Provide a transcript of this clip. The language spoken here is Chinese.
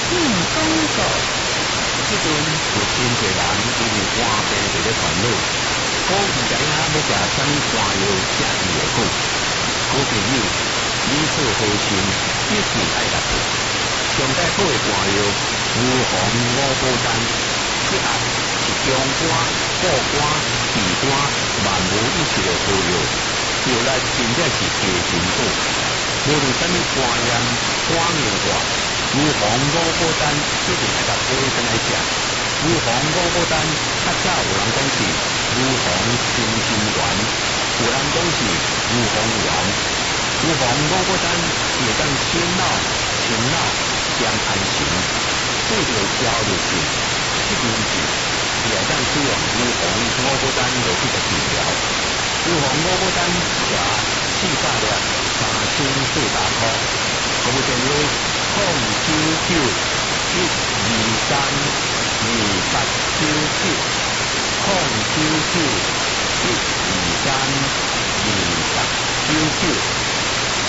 进公所。 即阵有真侪人因为肝病伫咧烦恼，我唔知影要食啥物肝药才医会好。好朋友，你做好心必定爱达到。上界好的肝药，牛黄五宝丹，适合是中肝、副肝、鼻肝万无一失的好药，药力真正是加真好。无论啥物肝炎、肝硬化，牛黄五宝丹必定爱甲补上来食。牛黄五宝丹较早有人讲是牛黄清心丸，有人讲是牛黄丸。牛黄五宝丹是会当先脑、清脑、兼安神，对着焦虑症、失眠症，是会当使用牛黄五宝丹落去做治疗。牛黄五宝丹吃400粒，3400块。服务电话0991232897，0991232897。